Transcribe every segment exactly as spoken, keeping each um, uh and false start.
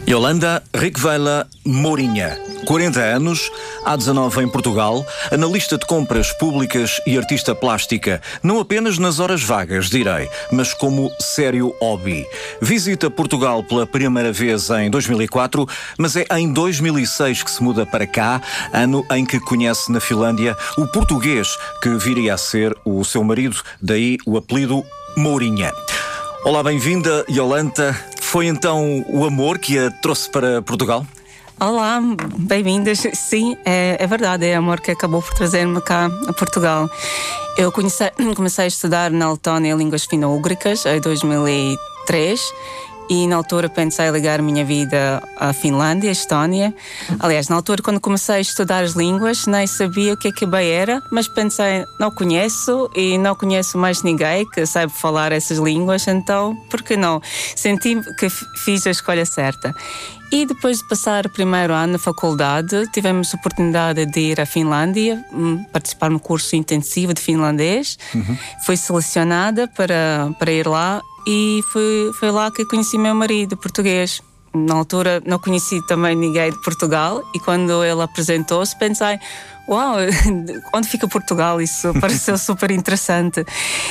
Yolanda Ricvela Mourinha, quarenta anos, há dezanove em Portugal, analista de compras públicas e artista plástica, não apenas nas horas vagas, direi, mas como sério hobby. Visita Portugal pela primeira vez em dois mil e quatro, mas é em dois mil e seis que se muda para cá, ano em que conhece na Finlândia o português que viria a ser o seu marido, daí o apelido Mourinha. Olá, bem-vinda, Yolanda. Foi então o amor que a trouxe para Portugal? Olá, bem-vindas. Sim, é, é verdade, é amor que acabou por trazer-me cá a Portugal. Eu conheci, comecei a estudar na Letónia línguas fino-úgricas em dois mil e três e na altura pensei em ligar a minha vida à Finlândia, à Estónia. Aliás, na altura quando comecei a estudar as línguas nem sabia o que é que bem era, mas pensei, não conheço e não conheço mais ninguém que saiba falar essas línguas, então por que não? Senti que fiz a escolha certa. E depois de passar o primeiro ano na faculdade, tivemos a oportunidade de ir à Finlândia, participar no curso intensivo de finlandês. Uhum. Fui selecionada para, para ir lá e foi, foi lá que conheci meu marido português. Na altura não conheci também ninguém de Portugal e quando ele apresentou-se pensei, uau, onde fica Portugal? Isso pareceu super interessante.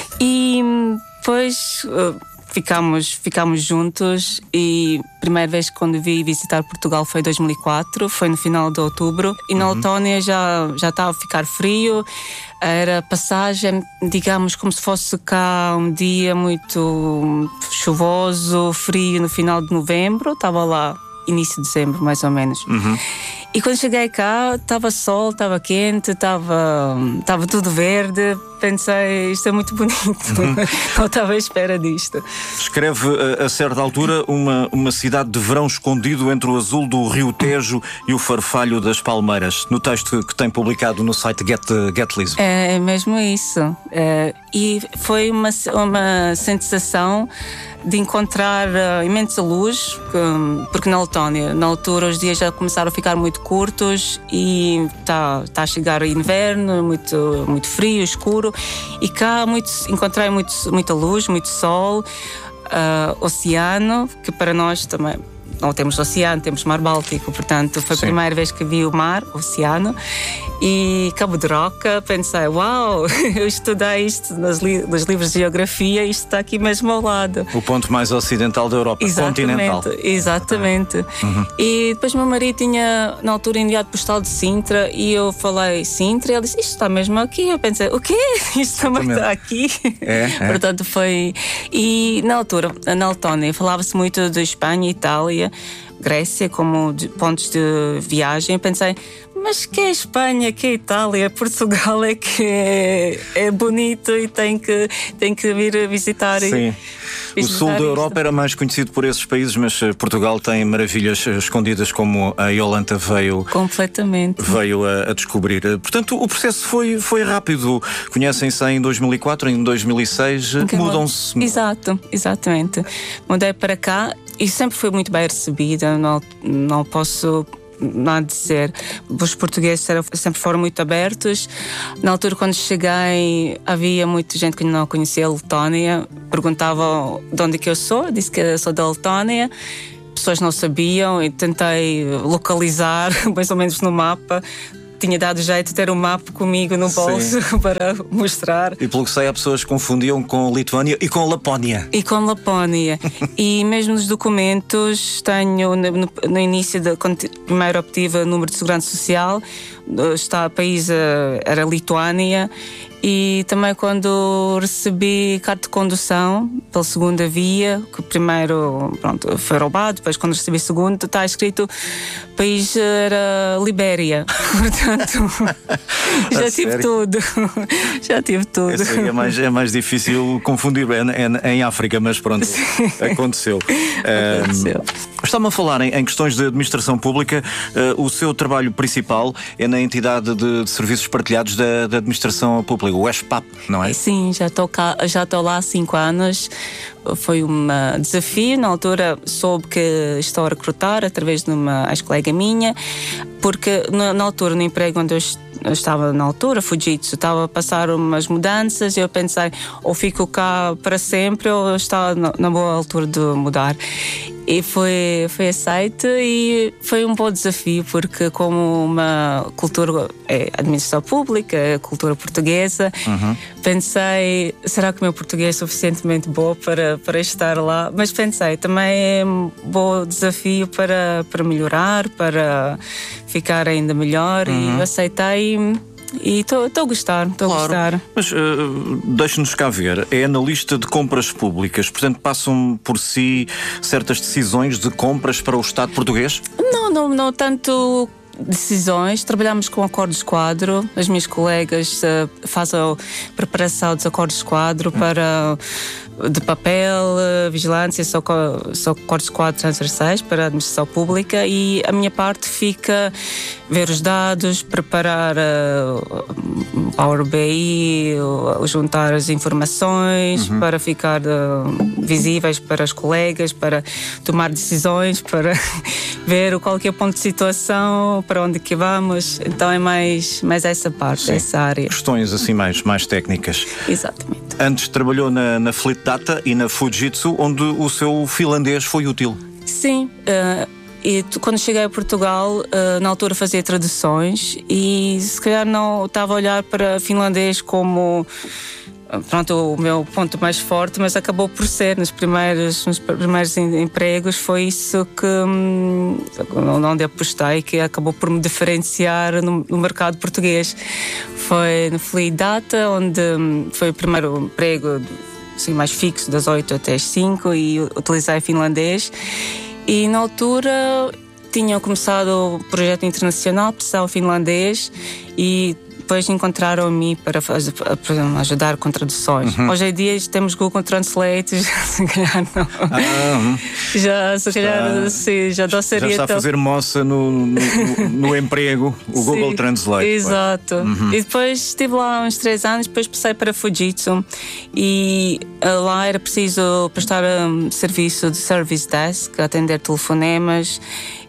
E depois Ficámos, ficámos juntos e a primeira vez que quando vi visitar Portugal foi em dois mil e quatro, foi no final de outubro e na uhum. Letónia já, já estava a ficar frio, era passagem, digamos, como se fosse cá um dia muito chuvoso, frio no final de novembro, estava lá início de dezembro mais ou menos. Uhum. E quando cheguei cá, estava sol, estava quente, estava, estava tudo verde. Pensei, isto é muito bonito. Uhum. Não estava à espera disto. Escreve, a, a certa altura, uma, uma cidade de verão escondido entre o azul do Rio Tejo e o farfalho das palmeiras, no texto que tem publicado no site Get, Get Lisbon. É, é mesmo isso. É, e foi uma, uma sensação de encontrar uh, imensa luz, que, porque na Letónia, na altura, os dias já começaram a ficar muito curtos e está tá a chegar o inverno, muito, muito frio, escuro, e cá muito, encontrei muito, muita luz, muito sol, uh, oceano, que para nós também não temos oceano, temos mar Báltico, portanto foi Sim. a primeira vez que vi o mar, o oceano, e Cabo de Roca. Pensei, uau, eu estudei isto nos, li- nos livros de geografia, isto está aqui mesmo ao lado. O ponto mais ocidental da Europa, exatamente, continental. Exatamente. Uhum. E depois meu marido tinha na altura enviado postal de Sintra e eu falei Sintra e ele disse, isto está mesmo aqui. Eu pensei, o quê? Isto também está aqui? É, é. Portanto foi... E na altura, na Letónia, falava-se muito de Espanha e Itália, Grécia como de pontos de viagem. Eu pensei, mas que é Espanha, que é Itália, Portugal é que é, é bonito e tem que, tem que vir visitar. Sim. E, visitar o sul da Europa isto. Era mais conhecido por esses países, mas Portugal tem maravilhas escondidas como a Yolanda veio, completamente. veio a, a descobrir. Portanto, o processo foi, foi rápido. Conhecem-se em dois mil e quatro, em dois mil e seis, que mudam-se. Exato, exatamente. Mudei para cá e sempre fui muito bem recebida, não, não posso nada dizer. Os portugueses sempre foram muito abertos. Na altura, quando cheguei, havia muita gente que não conhecia a Letónia, perguntavam de onde é que eu sou, disse que eu sou da Letónia. Pessoas não sabiam e tentei localizar mais ou menos no mapa. Tinha dado jeito de ter um mapa comigo no bolso Sim. para mostrar. E pelo que sei, há pessoas que confundiam com Lituânia e com Lapónia. E com Lapónia. E mesmo nos documentos, tenho no, no início, de, quando primeiro obtive o número de segurança social, está o país, era Lituânia. E também quando recebi carta de condução pela segunda via, que primeiro pronto, foi roubado, depois quando recebi o segundo está escrito o país era Libéria. Portanto, já tive sério? tudo. Já tive tudo. Esse aí é mais, é mais difícil confundir, é, é em África, mas pronto, Sim. aconteceu. aconteceu. Um, Está-me a falar em, em questões de administração pública. Uh, o seu trabalho principal é na entidade de, de serviços partilhados da, da administração pública, o ESPAP, não é? Sim, já estou cá, já estou lá há cinco anos. Foi um desafio. Na altura soube que estou a recrutar através de uma ex-colega minha, porque na, na altura, no emprego onde eu eu estava na altura, Fujitsu, estava a passar umas mudanças e eu pensei, ou fico cá para sempre ou está na, na boa altura de mudar. E foi, foi aceito e foi um bom desafio, porque como uma cultura, é administração pública, é cultura portuguesa, uhum. pensei, será que o meu português é suficientemente bom para, para estar lá? Mas pensei, também é um bom desafio para, para melhorar, para ficar ainda melhor, uhum. e aceitei. E estou a gostar, estou claro. a gostar. Mas uh, deixe-nos cá ver, é analista de compras públicas, portanto passam por si certas decisões de compras para o Estado português? Não, não, não tanto decisões, trabalhamos com acordos quadro, as minhas colegas uh, fazem a preparação dos acordos quadro para de papel, vigilância, só, só acordos quadro transversais para a administração pública, e a minha parte fica ver os dados, preparar uh, Power B I, uh, juntar as informações uhum. para ficar uh, visíveis para os colegas, para tomar decisões, para ver qual que é o ponto de situação, para onde que vamos. Então é mais, mais essa parte, Sim. essa área. Questões assim mais, mais técnicas. Exatamente. Antes trabalhou na, na Fleet Data e na Fujitsu, onde o seu finlandês foi útil. Sim, uh, e quando cheguei a Portugal, uh, na altura fazia traduções e se calhar não estava a olhar para finlandês como pronto, o meu ponto mais forte, mas acabou por ser nos primeiros, nos primeiros empregos, foi isso que hum, onde apostei, que acabou por me diferenciar no, no mercado português. Foi no Fleet Data, onde hum, foi o primeiro emprego assim, mais fixo, das oito até as cinco, e utilizei finlandês. E na altura tinha começado o projeto internacional, precisava finlandês, e depois encontraram-me para, fazer, para ajudar com traduções. Uhum. Hoje em dia temos Google Translate, se calhar não. Ah, já, se calhar, sim, já não seria. Já está tão... a fazer moça no, no, no emprego, o Google Translate. Exato. Uhum. E depois estive lá uns três anos, depois passei para Fujitsu e lá era preciso prestar um serviço de service desk, atender telefonemas.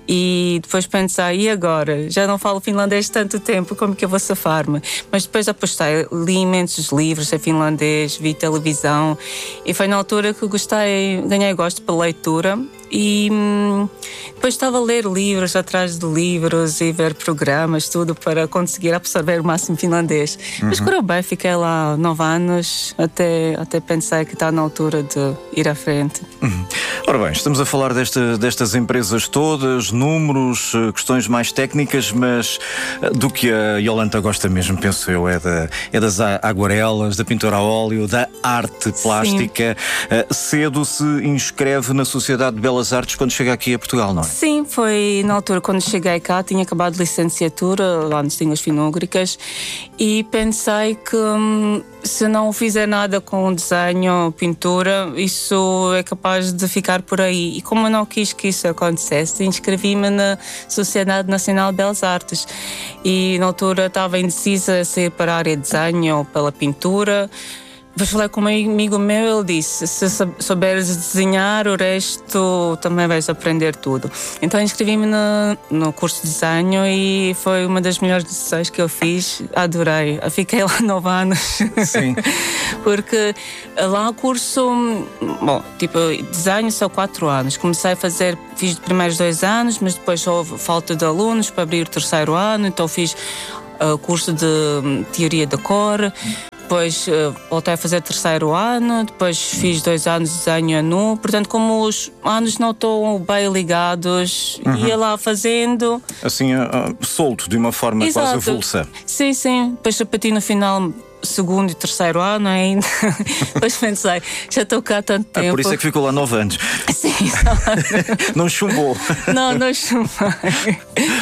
E depois pensei, e agora? Já não falo finlandês tanto tempo, como que eu vou safar-me? Mas depois apostei, li imensos livros em finlandês, vi televisão, e foi na altura que gostei, ganhei gosto pela leitura. E hum, depois estava a ler livros atrás de livros e ver programas, tudo para conseguir absorver o máximo finlandês. Uhum. Mas correu bem, fiquei lá nove anos, até, até pensei que está na altura de ir à frente. Uhum. Ora bem, estamos a falar desta, destas empresas todas, números, questões mais técnicas, mas do que a Yolanta gosta mesmo, penso eu, é, da, é das aguarelas, da pintura a óleo, da arte plástica. Sim. Cedo se inscreve na Sociedade de Belas Artes quando chega aqui a Portugal, não é? Sim, foi na altura quando cheguei cá, tinha acabado licenciatura lá nas línguas finúgricas e pensei que hum, se não fizer nada com desenho ou pintura, isso é capaz de ficar por aí. E como eu não quis que isso acontecesse, inscrevi-me na Sociedade Nacional de Belas Artes e na altura estava indecisa se ir para a área de desenho ou pela pintura. Depois falei com um amigo meu, ele disse, se souberes desenhar, o resto também vais aprender tudo. Então inscrevi-me no, no curso de desenho e foi uma das melhores decisões que eu fiz, adorei. Eu fiquei lá nove anos. Sim. Porque lá o curso, bom, tipo, desenho são quatro anos. Comecei a fazer, fiz os primeiros dois anos, mas depois houve falta de alunos para abrir o terceiro ano, então fiz o uh, curso de um, teoria da cor. Depois uh, voltei a fazer terceiro ano, depois fiz dois anos de desenho nu. Portanto, como os anos não estão bem ligados, uhum. ia lá fazendo. Assim, uh, solto, de uma forma Exato. Quase avulsa. Sim, sim. Depois repeti no final segundo e terceiro ano ainda. Depois pensei, já estou cá há tanto tempo. Ah, por isso é que ficou lá nove anos. Sim, exato. Não chumbou. Não, não chumbei.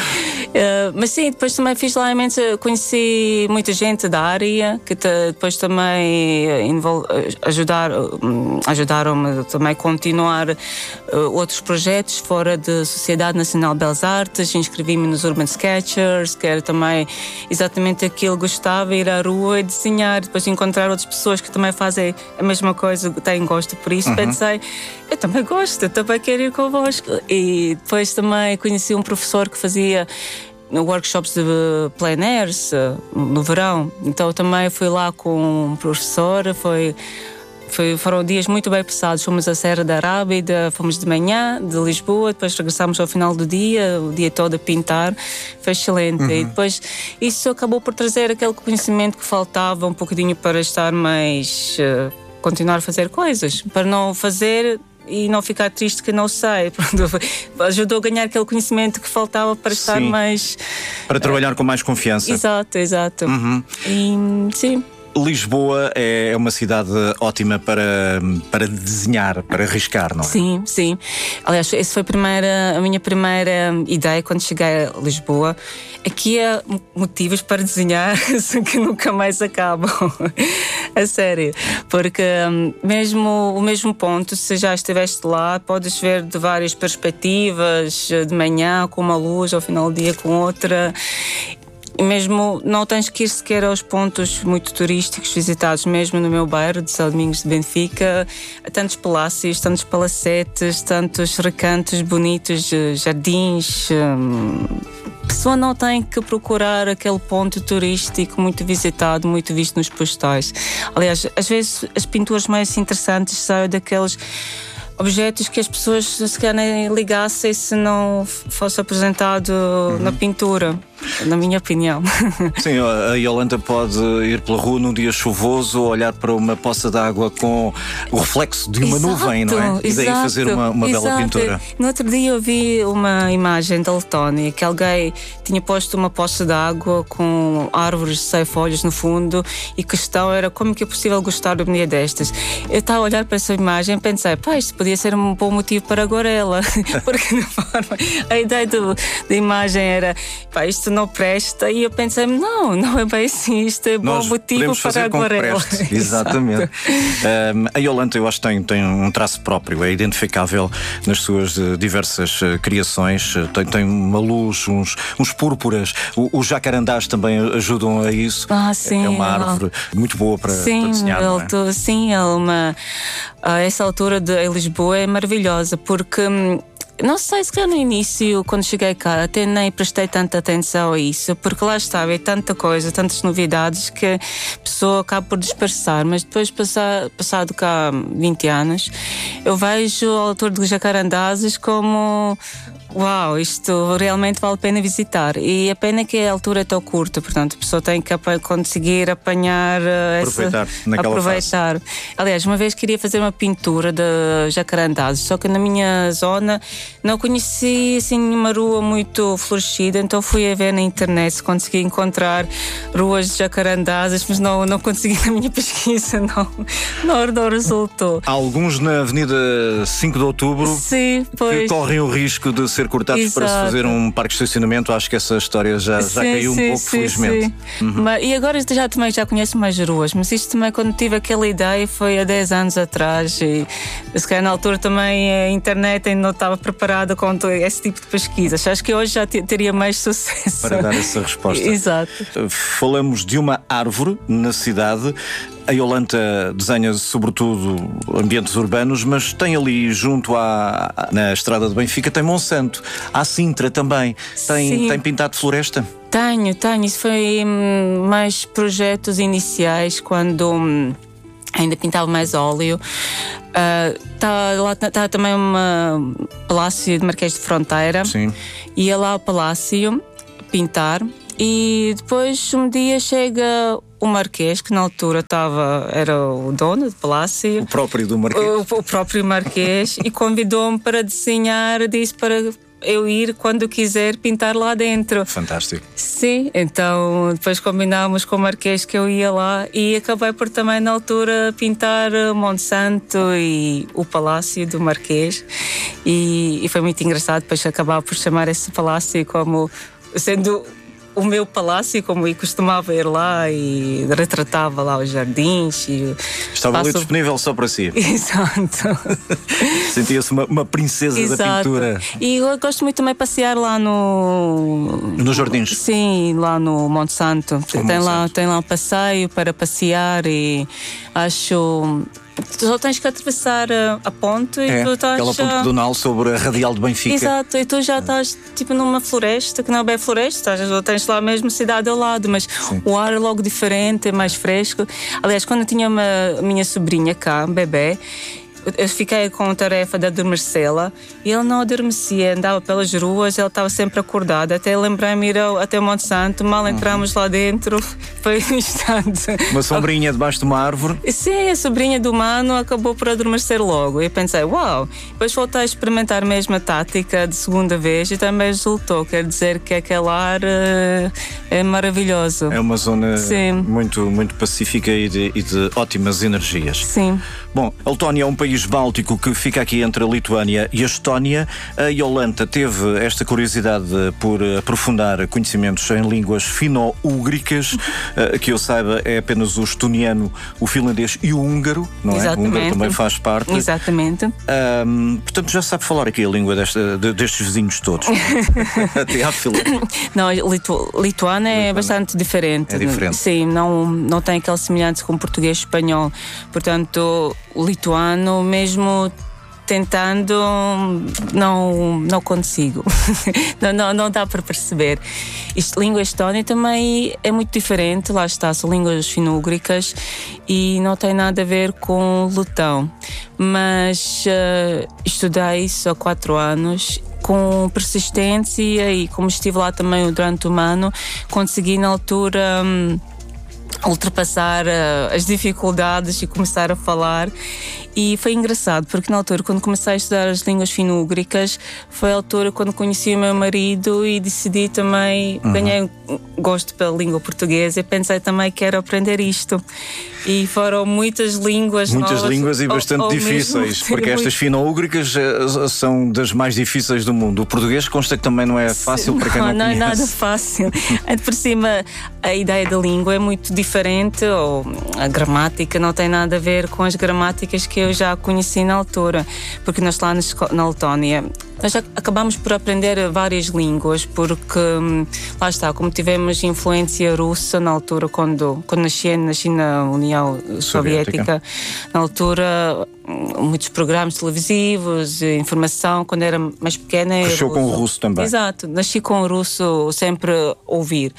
Uh, mas sim, depois também fiz lá imenso, conheci muita gente da área que te, depois também envol, ajudar, ajudaram-me também a continuar uh, outros projetos fora da Sociedade Nacional de Belas Artes. Inscrevi-me nos Urban Sketchers, que era também exatamente aquilo que gostava, ir à rua e desenhar, depois encontrar outras pessoas que também fazem a mesma coisa, têm gosto por isso. Uhum. Pensei, eu também gosto, eu também quero ir convosco. E depois também conheci um professor que fazia workshops de plein airs no verão, então também fui lá com um professor, foi foi, foram dias muito bem passados. Fomos à Serra da Rábida, fomos de manhã, de Lisboa, depois regressámos ao final do dia, o dia todo a pintar. Foi excelente. Uhum. E depois isso acabou por trazer aquele conhecimento que faltava um bocadinho para estar mais... Uh, continuar a fazer coisas, para não fazer... e não ficar triste que não sei. Ajudou a ganhar aquele conhecimento que faltava para estar sim. mais... Para trabalhar com mais confiança. Exato, exato. Uhum. E, sim. Lisboa é uma cidade ótima para, para desenhar, para riscar, não é? Sim, sim. Aliás, essa foi a, primeira, a minha primeira ideia quando cheguei a Lisboa. Aqui há motivos para desenhar que nunca mais acabam. A sério. Porque mesmo o mesmo ponto, se já estiveste lá, podes ver de várias perspectivas, de manhã com uma luz, ao final do dia com outra. E mesmo não tens que ir sequer aos pontos muito turísticos visitados, mesmo no meu bairro de São Domingos de Benfica, há tantos palácios, tantos palacetes, tantos recantos bonitos, jardins. A pessoa não tem que procurar aquele ponto turístico muito visitado, muito visto nos postais. Aliás, às vezes as pinturas mais interessantes são daqueles objetos que as pessoas se calhar nem ligassem se não fosse apresentado uhum. na pintura, na minha opinião. Sim, a Iolanda pode ir pela rua num dia chuvoso, olhar para uma poça de água com o reflexo de uma exato, nuvem, não é? E daí exato, fazer uma, uma bela pintura. No outro dia eu vi uma imagem da Letónia que alguém tinha posto uma poça de água com árvores sem folhas no fundo e a questão era como que é possível gostar de uma dia destas. Eu estava a olhar para essa imagem e pensei, pá, isto podia ser um bom motivo para a aguarela. Porque na forma, a ideia do, da imagem era, pá, isto não presta, e eu pensei, não, não é bem assim, isto é bom Nós motivo para a aguarela. Exatamente. um, a Iolanda, eu acho que tem, tem um traço próprio, é identificável nas suas uh, diversas uh, criações, uh, tem, tem uma luz, uns, uns púrpuras, o, os jacarandás também ajudam a isso. Ah, sim, é uma árvore ela... muito boa para, sim, para desenhar, não é? Tô, sim, é uma, a essa altura de em Lisboa é maravilhosa, porque não sei, se calhar no início, quando cheguei cá, até nem prestei tanta atenção a isso, porque lá estava, é tanta coisa, tantas novidades que a pessoa acaba por dispersar. Mas depois, passar, passado cá vinte anos, eu vejo o autor de Jacarandazes como... Uau, isto realmente vale a pena visitar. E a pena é que a altura é tão curta, portanto a pessoa tem que conseguir apanhar aproveitar, essa, naquela aproveitar. fase. Aliás, uma vez queria fazer uma pintura de jacarandazes, só que na minha zona não conheci assim nenhuma rua muito florescida, então fui a ver na internet se consegui encontrar ruas de jacarandazes, mas não, não consegui na minha pesquisa, não, não, não resultou. Há alguns na Avenida cinco de Outubro Sim, pois. que correm o risco de ser cortados. Exato. Para se fazer um parque de estacionamento. Acho que essa história já, já sim, caiu sim, um pouco, sim, felizmente. Sim. Uhum. Mas, e agora já, também já conheço mais ruas, mas isto também, quando tive aquela ideia, foi há dez anos atrás, e se calhar na altura também a internet ainda não estava preparada com esse tipo de pesquisas. Acho que hoje já teria mais sucesso para dar essa resposta. Exato. Falamos de uma árvore na cidade. A Iolanda desenha sobretudo ambientes urbanos, mas tem ali junto à, na estrada de Benfica, tem Monsanto. Há Sintra também. Tem, tem pintado floresta? Tenho, tenho. Isso foi hum, mais projetos iniciais, quando hum, ainda pintava mais óleo. Está uh, lá tá também um palácio de Marquês de Fronteira. Sim. Ia lá ao palácio pintar. E depois um dia chega o Marquês, que na altura estava, era o dono do palácio. O próprio do Marquês. O, o próprio Marquês. E convidou-me para desenhar, disse para eu ir quando quiser pintar lá dentro. Fantástico. Sim, então depois combinámos com o Marquês que eu ia lá e acabei por também na altura pintar Monsanto e o palácio do Marquês. E, e foi muito engraçado depois acabar por chamar esse palácio como sendo o meu palácio, como eu costumava ir lá e retratava lá os jardins. E estava passo... ali disponível só para si. Exato. Sentia-se uma, uma princesa Exato. Da pintura. E eu gosto muito também de passear lá no... Nos jardins? Sim, lá no Monsanto. Tem, Monsanto. Lá, tem lá um passeio para passear e acho... só tens que atravessar a, a ponte É, e tu estás. aquela ponte pedonal sobre a Radial de Benfica. Exato, e tu já estás tipo numa floresta, que não é bem floresta, estás, tens lá mesmo cidade ao lado, mas Sim. o ar é logo diferente, é mais fresco. Aliás, quando eu tinha uma minha sobrinha cá, um bebê, eu fiquei com a tarefa de adormecê-la e ele não adormecia, andava pelas ruas, ele estava sempre acordado. Até lembrei-me ir ao, até o Monte Santo, mal entramos uhum. lá dentro, foi um instante. Uma sombrinha debaixo de uma árvore? Sim, a sobrinha do Mano acabou por adormecer logo. E pensei, uau! Depois voltei a experimentar mesmo a tática de segunda vez e também resultou. Quer dizer que aquele ar uh, é maravilhoso. É uma zona muito, muito pacífica e de, e de ótimas energias. Sim. Bom, a Letónia é um país báltico que fica aqui entre a Lituânia e a Estónia. A Iolanta teve esta curiosidade por aprofundar conhecimentos em línguas fino-úgricas, que eu saiba é apenas o estoniano, o finlandês e o húngaro, não é? Exatamente. O húngaro também faz parte. Exatamente. Um, portanto, já sabe falar aqui a língua desta, de, destes vizinhos todos. Até à fila. Não, litu, lituano é bastante diferente. É diferente. Sim, não, não tem aquela semelhança com o português e espanhol. Portanto, o lituano, mesmo tentando, não, não consigo. não, não, não dá para perceber. Isto, língua estónia também é muito diferente, lá está, são línguas fino-úgricas e não tem nada a ver com letão. Mas uh, estudei isso há quatro anos. Com persistência e como estive lá também durante o ano, consegui na altura um, ultrapassar uh, as dificuldades e começar a falar. E foi engraçado, porque na altura, quando comecei a estudar as línguas fino-úgricas, foi a altura quando conheci o meu marido e decidi também, uhum. ganhei gosto pela língua portuguesa e pensei também que era aprender isto. E foram muitas línguas Muitas novas, línguas e bastante ou, ou difíceis, porque estas muito... fino-úgricas são das mais difíceis do mundo. O português consta que também não é fácil Sim, para quem não, não conhece. Não é nada fácil. Por cima, a ideia da língua é muito diferente, ou a gramática não tem nada a ver com as gramáticas que eu já conheci na altura, porque nós lá na Letónia nós já acabamos por aprender várias línguas, porque lá está, como tivemos influência russa na altura, quando, quando nasci, nasci na União Soviética, Soviética, na altura muitos programas televisivos, informação, quando era mais pequena. Cresceu com o russo também. Exato, nasci com o russo sempre a ouvir.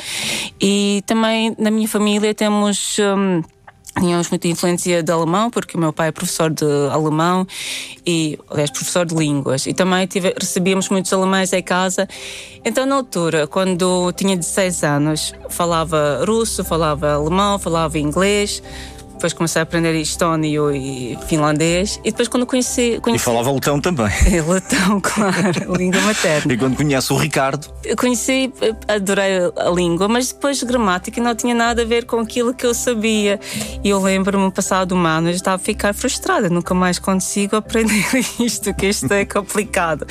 E também na minha família temos... Hum, Tínhamos muita influência de alemão, porque o meu pai é professor de alemão e, aliás, professor de línguas. E também tive, recebíamos muitos alemães em casa. Então, na altura, quando tinha dezesseis anos, falava russo, falava alemão, falava inglês. Depois comecei a aprender estónio e finlandês. E depois quando conheci... conheci... E falava letão também. É, letão, claro, língua materna. E quando conhece o Ricardo? Eu conheci, adorei a língua, mas depois gramática não tinha nada a ver com aquilo que eu sabia. E eu lembro-me, passado um ano, eu estava a ficar frustrada. Nunca mais consigo aprender isto, que isto é complicado.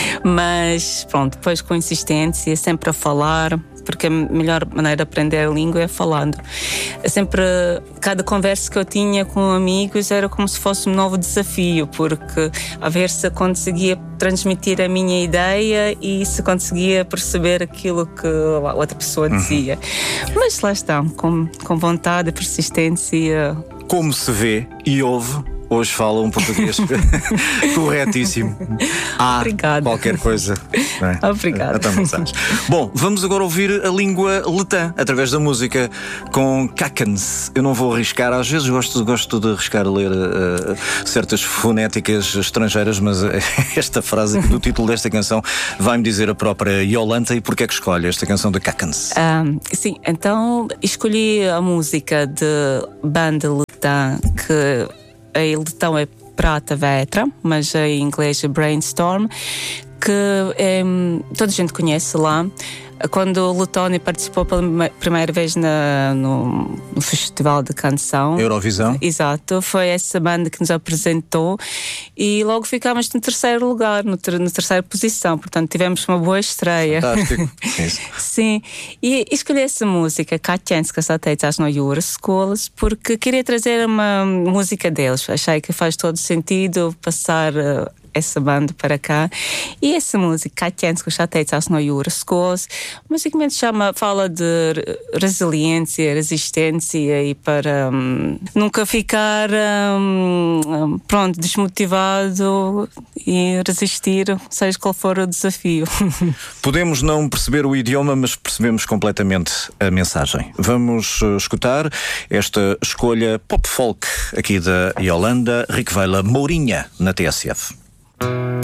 Mas pronto, depois com insistência, sempre a falar... porque a melhor maneira de aprender a língua é falando. Sempre, cada conversa que eu tinha com amigos era como se fosse um novo desafio, porque a ver se conseguia transmitir a minha ideia e se conseguia perceber aquilo que a outra pessoa dizia. Uhum. Mas lá está, com, com vontade, persistência. Como se vê e ouve, hoje fala um português corretíssimo. Há Obrigada. Qualquer coisa. É? Obrigada. Bom, vamos agora ouvir a língua letã através da música com Kakens. Eu não vou arriscar, às vezes gosto, gosto de arriscar a ler uh, certas fonéticas estrangeiras, mas esta frase do título desta canção vai-me dizer a própria Iolanta. E porquê é que escolhe esta canção de Kakens? Um, sim, então escolhi a música de banda letã que em letão é Prata Vetra, mas em inglês é Brainstorm, que é, toda a gente conhece lá. Quando o Letónia participou pela primeira vez na, no, no Festival de Canção Eurovisão. Exato, foi essa banda que nos apresentou e logo ficámos no terceiro lugar, no ter, na terceira posição, portanto tivemos uma boa estreia. Fantástico. Sim, e escolhi essa música Kačenska sateicaš no jūras skolas porque queria trazer uma música deles. Achei que faz todo sentido passar essa banda para cá. E essa música, Katjansko Šateica no Jūras Skos, basicamente chama, fala de resiliência, resistência e para um, nunca ficar um, pronto, desmotivado e resistir, seja qual for o desafio. Podemos não perceber o idioma, mas percebemos completamente a mensagem. Vamos uh, escutar esta escolha pop-folk aqui da Yolanda Riquevela Mourinha na T S F.